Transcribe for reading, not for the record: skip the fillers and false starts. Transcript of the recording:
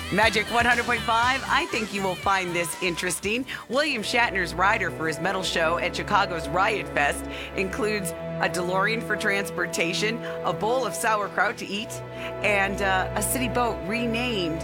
Magic 100.5, I think you will find this interesting. William Shatner's rider for his metal show at Chicago's Riot Fest includes a DeLorean for transportation, a bowl of sauerkraut to eat, and a city boat renamed